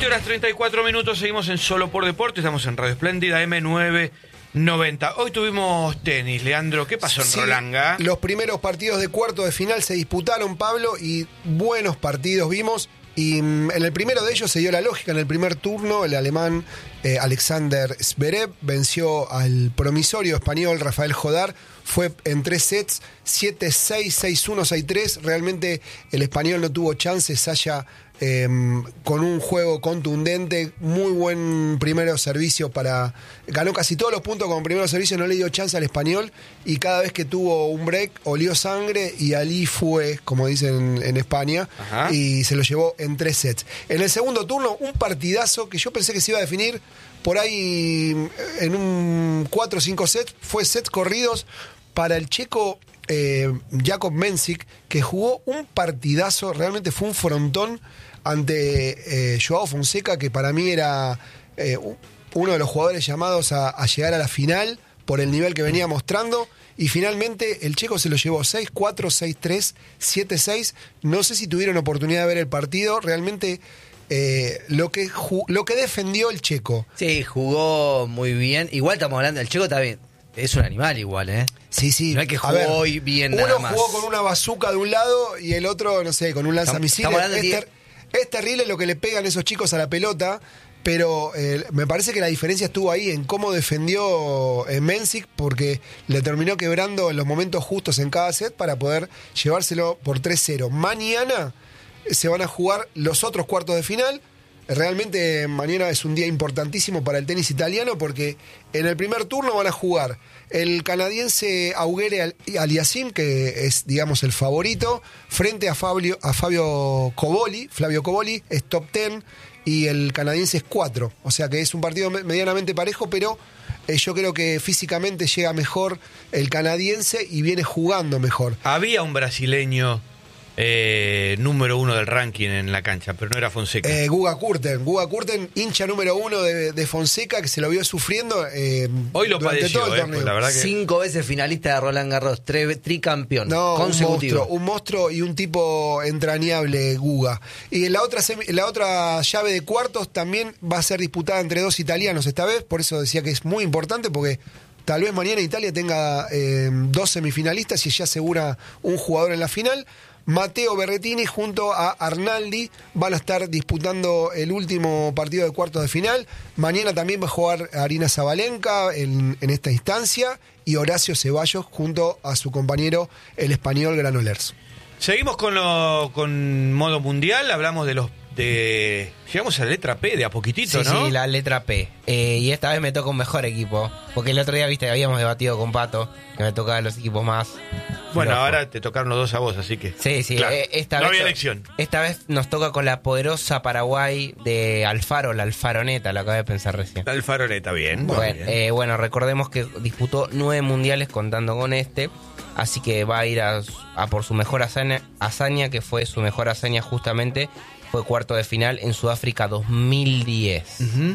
20:34, seguimos en Solo por Deporte, estamos en Radio Espléndida M990. Hoy tuvimos tenis, Leandro, ¿qué pasó en Rolanga? Los primeros partidos de cuarto de final se disputaron, Pablo, y buenos partidos vimos. Y en el primero de ellos se dio la lógica. En el primer turno, el alemán Alexander Zverev venció al promisorio español Rafael Jodar. Fue en 3 sets, 7-6, 6-1, 6-3. Realmente el español no tuvo chance. Sasha con un juego contundente, muy buen primero servicio ganó casi todos los puntos con primero servicio, no le dio chance al español, y cada vez que tuvo un break olió sangre y allí fue, como dicen en España. Ajá. Y se lo llevó en 3 sets. En el segundo turno, un partidazo que yo pensé que se iba a definir por ahí en un 4 o 5 sets. Fue sets corridos para el checo Jakub Mensik, que jugó un partidazo, realmente fue un frontón ante Joao Fonseca, que para mí era uno de los jugadores llamados a llegar a la final por el nivel que venía mostrando, y finalmente el checo se lo llevó 6-4, 6-3, 7-6. No sé si tuvieron oportunidad de ver el partido, realmente lo que defendió el checo. Sí, jugó muy bien. Igual estamos hablando, el checo también es un animal igual, ¿eh? Sí. No es que jugó hoy bien nada más. Uno jugó con una bazooka de un lado y el otro, no sé, con un lanzamisiles. Es terrible lo que le pegan esos chicos a la pelota, pero me parece que la diferencia estuvo ahí en cómo defendió Mensik, porque le terminó quebrando en los momentos justos en cada set para poder llevárselo por 3-0. Mañana se van a jugar los otros cuartos de final. Realmente mañana es un día importantísimo para el tenis italiano, porque en el primer turno van a jugar el canadiense Auguere Aliassime, que es, digamos, el favorito, frente a Flavio Cobolli. Flavio Cobolli es top 10 y el canadiense es 4. O sea que es un partido medianamente parejo, pero yo creo que físicamente llega mejor el canadiense y viene jugando mejor. Había un brasileño número 1 del ranking en la cancha, pero no era Fonseca. Guga Kurten, hincha número 1 de Fonseca, que se lo vio sufriendo hoy lo padeció, todo el torneo. Pues la verdad que 5 veces finalista de Roland Garros, tricampeón consecutivo. Un monstruo y un tipo entrañable, Guga. Y en la otra llave de cuartos también va a ser disputada entre 2 italianos esta vez, por eso decía que es muy importante, porque tal vez mañana Italia tenga 2 semifinalistas y ya asegura un jugador en la final. Matteo Berrettini junto a Arnaldi van a estar disputando el último partido de cuartos de final. Mañana también va a jugar Arina Sabalenka en esta instancia, y Horacio Ceballos junto a su compañero el español Granollers. Seguimos con modo mundial, hablamos llegamos a la letra P de a poquitito, sí, ¿no? Sí, la letra P. Y esta vez me toca un mejor equipo, porque el otro día, viste, habíamos debatido con Pato que me tocaban los equipos más. Bueno, ahora te tocaron los dos a vos, así que... Sí, claro, esta no vez, había elección. Esta vez nos toca con la poderosa Paraguay de Alfaro, la Alfaroneta, lo acabé de pensar recién. La Alfaroneta, bien. Bueno, recordemos que disputó 9 mundiales contando con este, así que va a ir a por su mejor hazaña, que fue su mejor hazaña justamente, fue cuarto de final en Sudáfrica 2010.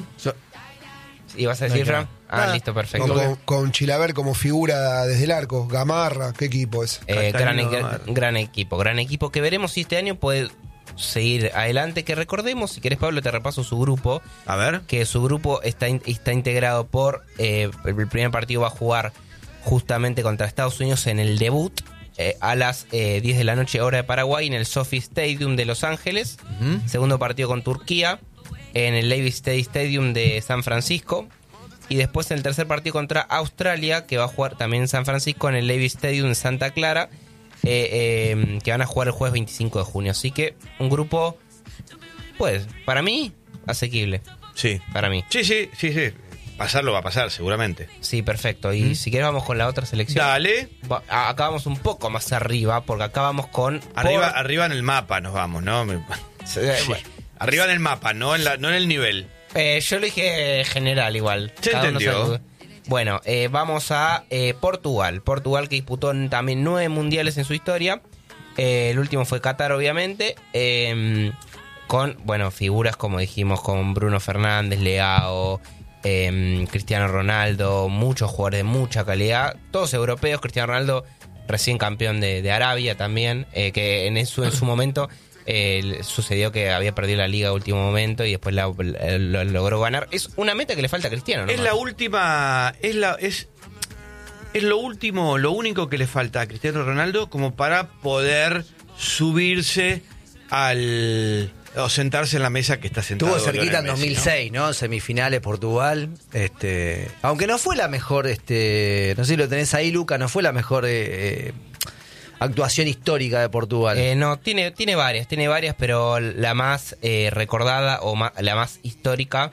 ¿Ibas a decir, Fran? Listo, perfecto. Con Chilaver como figura desde el arco. Gamarra, ¿qué equipo es? Gran equipo que veremos si este año puede seguir adelante. Que recordemos, si querés, Pablo, te repaso su grupo. A ver. Que su grupo está integrado por... el primer partido va a jugar justamente contra Estados Unidos en el debut, a las 10 de la noche hora de Paraguay, en el SoFi Stadium de Los Ángeles. Segundo partido con Turquía en el Levi's Stadium de San Francisco, y después en el tercer partido contra Australia, que va a jugar también en San Francisco en el Levi's Stadium de Santa Clara, que van a jugar el jueves 25 de junio. Así que un grupo, pues, para mí, asequible. Sí. Para mí. Sí. Pasarlo va a pasar, seguramente. Sí, bueno, y si querés vamos con la otra selección. Dale. Acá vamos un poco más arriba, porque acá vamos con... Arriba en el mapa nos vamos, ¿no? Sí. Arriba en el mapa, no en el nivel. Yo lo dije general igual. Se entendió. Bueno, vamos a Portugal. Portugal, que disputó también 9 mundiales en su historia. El último fue Qatar, obviamente. Con, figuras como dijimos, con Bruno Fernández, Leao, Cristiano Ronaldo, muchos jugadores de mucha calidad, todos europeos. Cristiano Ronaldo, recién campeón de Arabia también, que en su momento Sucedió que había perdido la liga a último momento y después lo logró ganar. Es una meta que le falta a Cristiano, ¿no? Es la última, es lo último, lo único que le falta a Cristiano Ronaldo como para poder subirse o sentarse en la mesa que está sentado. Estuvo cerquita en Lionel Messi, 2006, ¿no? Semifinales Portugal. Aunque no fue la mejor, no sé si lo tenés ahí, Luca, no fue la mejor actuación histórica de Portugal. No, tiene varias, pero la más recordada o la más histórica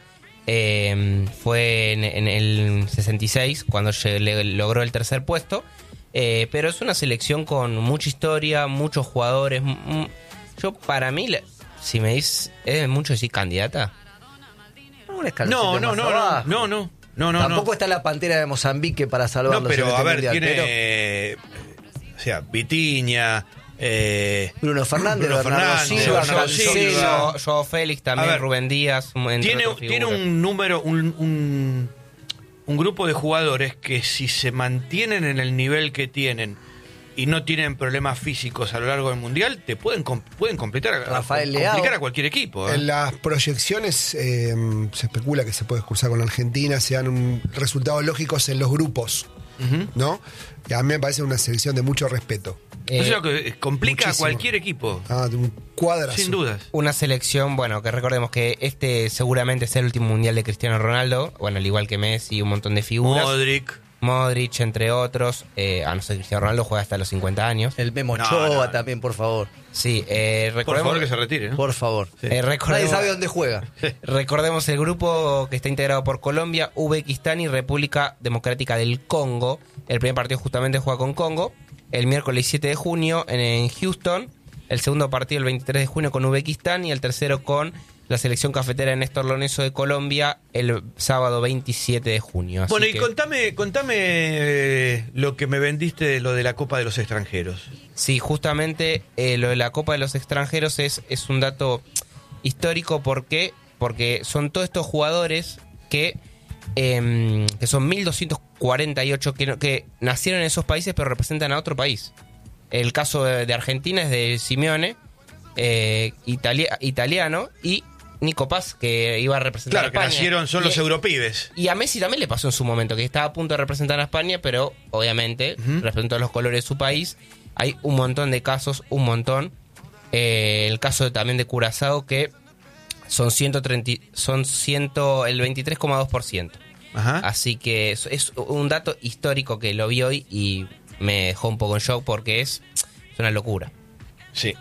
fue en el 66, cuando logró el tercer puesto. Pero es una selección con mucha historia, muchos jugadores. Yo, para mí, si me dices, ¿es mucho decir candidata? Un escaloncito más abajo. No. Tampoco está la Pantera de Mozambique para salvarlos. No, pero en este a ver, mundial, tiene... O sea, Vitinha... Bruno Fernández, Bernardo Silva, Joao Félix también, ver, Rubén Díaz. Tiene un número, un grupo de jugadores que si se mantienen en el nivel que tienen y no tienen problemas físicos a lo largo del mundial, te pueden complicar a cualquier equipo. En las proyecciones se especula que se puede cruzar con Argentina, se dan resultados lógicos en los grupos, ¿no? Y a mí me parece una selección de mucho respeto. O sea, que complica muchísimo. a cualquier equipo. Un cuadrazo. Sin dudas. Una selección, bueno, que recordemos que seguramente es el último mundial de Cristiano Ronaldo, bueno, al igual que Messi, un montón de figuras. Modric, entre otros. A no ser Cristiano Ronaldo juega hasta los 50 años. El Memo Ochoa también, por favor. Sí, recordemos, por favor que se retire, ¿no? Por favor. Sí. Nadie sabe dónde juega. Recordemos el grupo que está integrado por Colombia, Uzbekistán y República Democrática del Congo. El primer partido justamente juega con Congo el miércoles 7 de junio en Houston. El segundo partido el 23 de junio con Uzbekistán y el tercero con la selección cafetera de Néstor Lorenzo de Colombia el sábado 27 de junio. Así bueno, y contame lo que me vendiste de lo de la Copa de los Extranjeros. Sí, justamente lo de la Copa de los Extranjeros es un dato histórico. ¿Por qué? Porque son todos estos jugadores que son 1.248 que nacieron en esos países pero representan a otro país. El caso de Argentina es de Simeone, italiano, y Nico Paz, que iba a representar a España. Claro, que nacieron, son los europibes. Y a Messi también le pasó en su momento, que estaba a punto de representar a España, pero obviamente representó los colores de su país. Hay un montón de casos, un montón. El caso también de Curazao, que son el 23,2%. Ajá. Así que es un dato histórico que lo vi hoy y me dejó un poco en shock porque es una locura. Sí.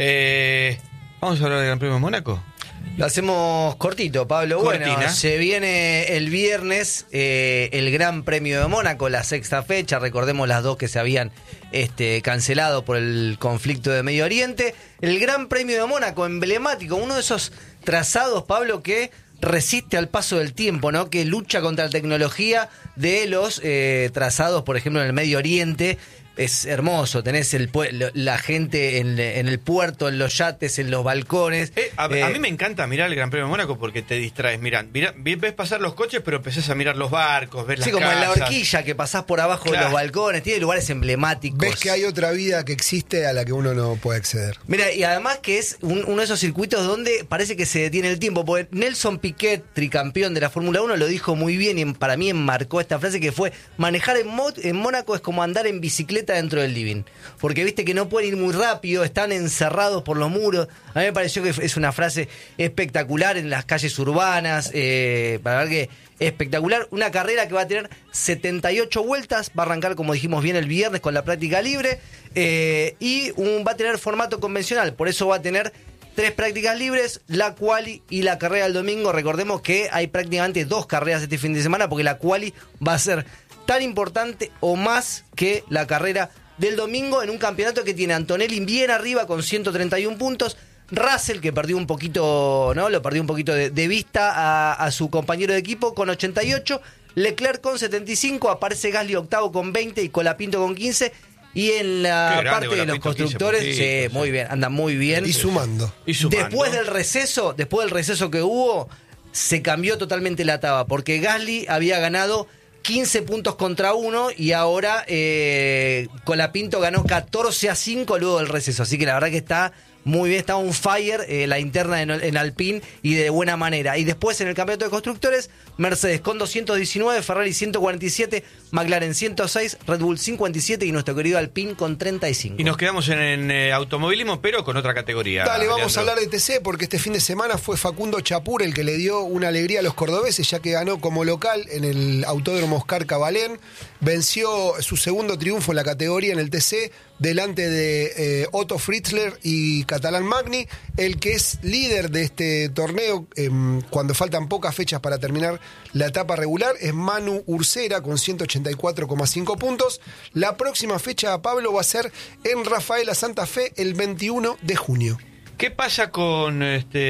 ¿Vamos a hablar del Gran Premio de Mónaco? Lo hacemos cortito, Pablo. Cortina. Bueno, se viene el viernes el Gran Premio de Mónaco, la sexta fecha. Recordemos las dos que se habían cancelado por el conflicto de Medio Oriente. El Gran Premio de Mónaco, emblemático, uno de esos trazados, Pablo, que resiste al paso del tiempo, ¿no? Que lucha contra la tecnología de los trazados, por ejemplo, en el Medio Oriente. Es hermoso, tenés la gente en el puerto, en los yates, en los balcones. A mí me encanta mirar el Gran Premio de Mónaco porque te distraes. Mira, ves pasar los coches, pero empezás a mirar los barcos, ves las sí, como casas. en la horquilla que pasás por abajo de los balcones, tiene lugares emblemáticos. Ves que hay otra vida que existe a la que uno no puede acceder. Mira, y además que es uno de esos circuitos donde parece que se detiene el tiempo, porque Nelson Piquet, tricampeón de la Fórmula 1, lo dijo muy bien y para mí enmarcó esta frase que fue: manejar en Mónaco es como andar en bicicleta dentro del living, porque viste que no pueden ir muy rápido, están encerrados por los muros. A mí me pareció que es una frase espectacular en las calles urbanas, para ver que espectacular, una carrera que va a tener 78 vueltas, va a arrancar, como dijimos bien, el viernes con la práctica libre, y va a tener formato convencional, por eso va a tener 3 prácticas libres, la quali y la carrera del domingo. Recordemos que hay prácticamente 2 carreras este fin de semana, porque la quali va a ser tan importante o más que la carrera del domingo, en un campeonato que tiene a Antonelli bien arriba con 131 puntos, Russell, que perdió un poquito, ¿no? Lo perdió un poquito de vista a su compañero de equipo con 88, Leclerc con 75, aparece Gasly octavo con 20 y Colapinto con 15. Y en la parte de los constructores, muy bien, anda muy bien. Y sumando. Después del receso que hubo, se cambió totalmente la tabla, porque Gasly había ganado 15 puntos contra 1 y ahora Colapinto ganó 14-5 luego del receso. Así que la verdad que está muy bien, está on fire la interna en Alpine y de buena manera. Y después en el campeonato de constructores, Mercedes con 219, Ferrari 147, McLaren 106, Red Bull 57 y nuestro querido Alpine con 35. Y nos quedamos en automovilismo, pero con otra categoría. Dale, vamos Leandro. a hablar de TC porque este fin de semana fue Facundo Chapur el que le dio una alegría a los cordobeses, ya que ganó como local en el Autódromo Oscar Cabalén. Venció su segundo triunfo en la categoría en el TC delante de Otto Fritzler y Catalán Magni. El que es líder de este torneo, cuando faltan pocas fechas para terminar la etapa regular, es Manu Ursera con 184,5 puntos. La próxima fecha, Pablo, va a ser en Rafaela Santa Fe el 21 de junio. ¿Qué pasa con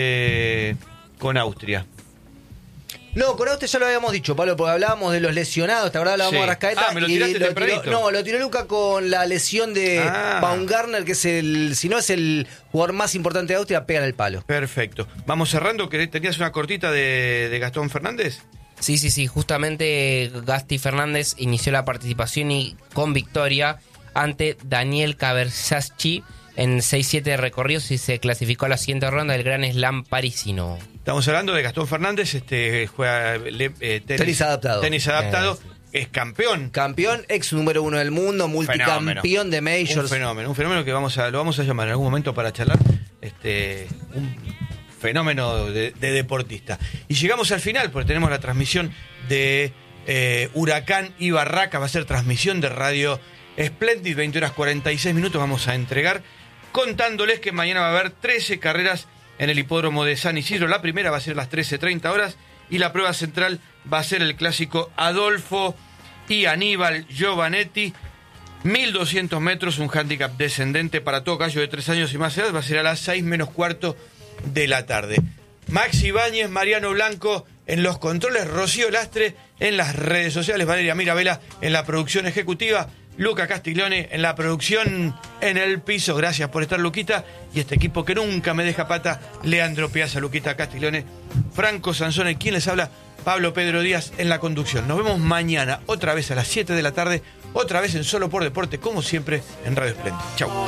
Austria? No, con Austria ya lo habíamos dicho, Pablo, porque hablábamos de los lesionados, ¿te acordás? Hablábamos Sí. de Rascaeta. Ah, me lo tiraste tempranito. Lo tiró Luca con la lesión de Baumgartner, que es si no es el jugador más importante de Austria, pega en el palo. Perfecto. Vamos cerrando. ¿Tenías una cortita de Gastón Fernández? Sí. Justamente Gasti Fernández inició la participación y con victoria ante Daniel Caberzaschi en 6-7 recorridos y se clasificó a la siguiente ronda del Gran Slam parisino. Estamos hablando de Gastón Fernández, juega Tenis adaptado. Tenis adaptado, es campeón. Campeón, ex número 1 del mundo, multicampeón de majors. Un fenómeno que lo vamos a llamar en algún momento para charlar. Un fenómeno de deportista. Y llegamos al final, porque tenemos la transmisión de Huracán y Barraca. Va a ser transmisión de Radio Splendid, 20 horas 46 minutos. Vamos a entregar contándoles que mañana va a haber 13 carreras en el hipódromo de San Isidro. La primera va a ser a las 13:30 horas y la prueba central va a ser el clásico Adolfo y Aníbal Giovanetti. 1200 metros, un hándicap descendente para todo gallo de 3 años y más edad. Va a ser a las 6 menos cuarto de la tarde. Maxi Ibáñez, Mariano Blanco en los controles, Rocío Lastre en las redes sociales, Valeria Mirabella en la producción ejecutiva, Luca Castiglione en la producción en el piso. Gracias por estar, Luquita. Y este equipo que nunca me deja pata, Leandro Piazza, Luquita Castiglione, Franco Sansone, quien les habla, Pablo Pedro Díaz en la conducción. Nos vemos mañana, otra vez a las 7 de la tarde, otra vez en Solo por Deporte, como siempre, en Radio Splendid. Chau.